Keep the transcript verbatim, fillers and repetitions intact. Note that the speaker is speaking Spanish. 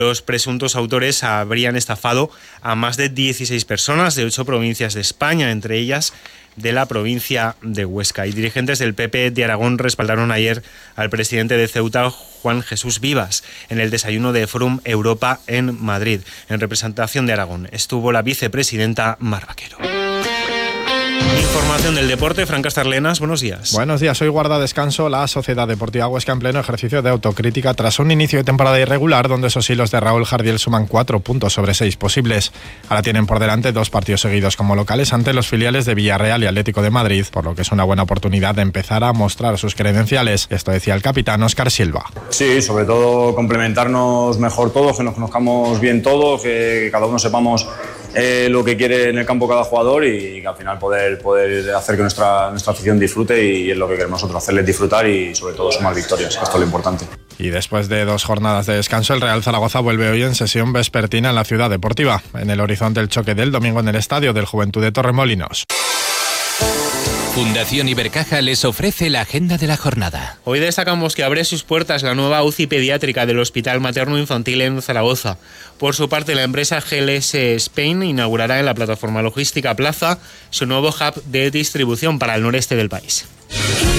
Los presuntos autores habrían estafado a más de dieciséis personas de ocho provincias de España, entre ellas de la provincia de Huesca. Y dirigentes del P P de Aragón respaldaron ayer al presidente de Ceuta, Juan Jesús Vivas, en el desayuno de Forum Europa en Madrid. En representación de Aragón estuvo la vicepresidenta Mar Vaquero. Información del deporte, Fran Castarlenas, buenos días. Buenos días, hoy guarda descanso la Sociedad Deportiva Huesca en pleno ejercicio de autocrítica tras un inicio de temporada irregular donde esos hilos de Raúl Jardiel suman cuatro puntos sobre seis posibles. Ahora tienen por delante dos partidos seguidos como locales ante los filiales de Villarreal y Atlético de Madrid, por lo que es una buena oportunidad de empezar a mostrar sus credenciales. Esto decía el capitán Óscar Silva. Sí, sobre todo complementarnos mejor todos, que nos conozcamos bien todos, que cada uno sepamos Eh, lo que quiere en el campo cada jugador y que al final poder, poder hacer que nuestra, nuestra afición disfrute, y es lo que queremos nosotros, hacerles disfrutar y sobre todo sumar victorias, esto es lo importante. Y después de dos jornadas de descanso, el Real Zaragoza vuelve hoy en sesión vespertina en la Ciudad Deportiva, en el horizonte el choque del domingo en el estadio del Juventud de Torremolinos. Fundación Ibercaja les ofrece la agenda de la jornada. Hoy destacamos que abre sus puertas la nueva U C I pediátrica del Hospital Materno Infantil en Zaragoza. Por su parte, la empresa G L S Spain inaugurará en la plataforma logística Plaza su nuevo hub de distribución para el noreste del país.